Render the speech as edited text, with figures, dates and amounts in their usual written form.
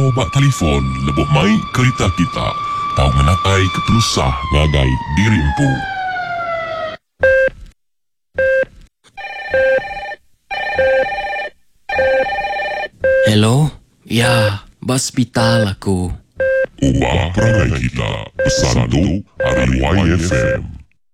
Kalau bak telefon lebih mai kereta kita. Tahu menatai ketelusah ngagai diri empu. Hello? Ya, hospital aku. Ubah perangai kita. Pesan tu hari YFM.